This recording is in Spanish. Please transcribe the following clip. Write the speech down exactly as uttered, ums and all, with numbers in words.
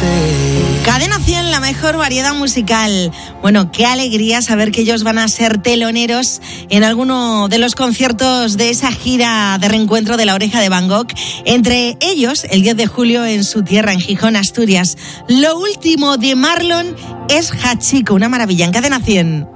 Cadena cien, la mejor variedad musical. Bueno, qué alegría saber que ellos van a ser teloneros en alguno de los conciertos de esa gira de reencuentro de La Oreja de Van Gogh. Entre ellos, el diez de julio en su tierra, en Gijón, Asturias. Lo último de Marlon es Hachiko, una maravilla en Cadena cien.